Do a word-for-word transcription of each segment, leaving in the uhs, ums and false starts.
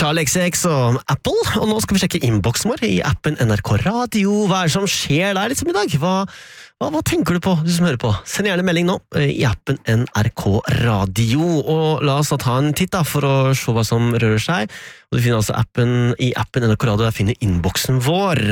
Charlie X C X og Apple, og nå skal vi sjekke innboksen vår i appen N R K Radio. Hva er det som skjer der liksom i dag? Hva, hva, hva tenker du på, du som hører på? Send gjerne melding nå i appen N R K Radio, og la oss da ta en titt da, for å se hva som rører seg. Og du finner altså appen, i appen N R K Radio, der finner innboksen vår.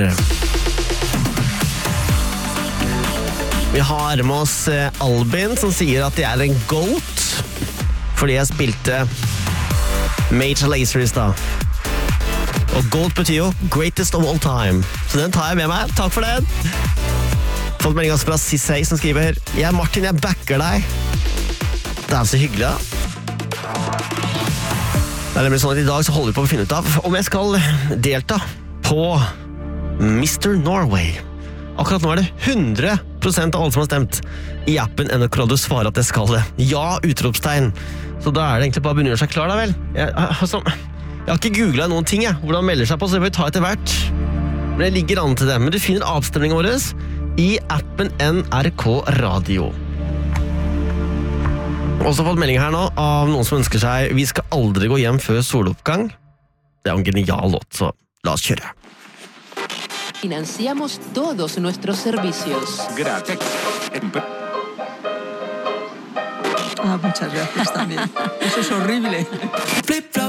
Vi har med oss Albin, som sier at jeg er en goat, fordi jeg spilte Major Lazer i stad. Og gold betyr jo greatest of all time. Så den tar jeg med meg. Takk for den. Fått melding fra Sissei som skriver: Jeg er Martin, jeg backer deg. Det er så hyggelig, da. Det er nemlig sånn at i dag så holder vi på å finne ut av om jeg skal delta på mister Norway. Akkurat nå er det hundre prosent av alle som har stemt i appen N R K Radio svarer at jeg skal det. Ja, utropstegn. Så da er det egentlig bare å begynne å gjøre seg klar da vel. Jeg, altså, jeg har ikke googlet noen ting, jeg. Hvordan melder seg på, så det vil vi ta etter hvert. Men det ligger an til det. Men du finner avstemningen vår i appen N R K Radio. Også fått melding her nå av noen som ønsker seg Vi skal aldri gå hjem før soloppgang. Det er jo en genial låt, så la oss kjøre. Financiamos todos nuestros servicios. Gracias. Ah, muchas gracias también. Eso es horrible.